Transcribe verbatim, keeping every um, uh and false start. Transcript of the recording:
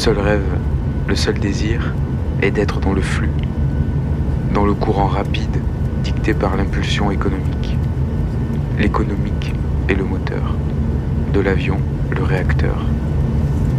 seul rêve, le seul désir est d'être dans le flux, dans le courant rapide dicté par l'impulsion économique. L'économique est le moteur, de l'avion le réacteur.